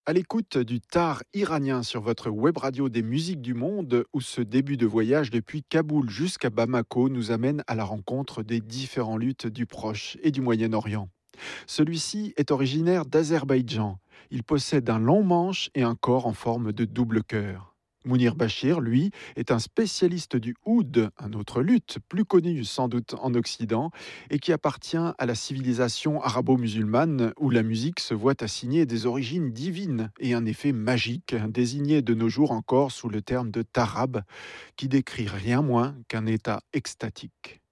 À l'écoute du Tar iranien sur votre web radio des musiques du monde, où ce début de voyage depuis Kaboul jusqu'à Bamako nous amène à la rencontre des différents luttes du Proche et du Moyen-Orient. Celui-ci est originaire d'Azerbaïdjan. Il possède un long manche et un corps en forme de double cœur. Mounir Bachir, lui, est un spécialiste du oud, un autre luth, plus connu sans doute en Occident, et qui appartient à la civilisation arabo-musulmane où la musique se voit assigner des origines divines et un effet magique, désigné de nos jours encore sous le terme de tarab, qui décrit rien moins qu'un état extatique.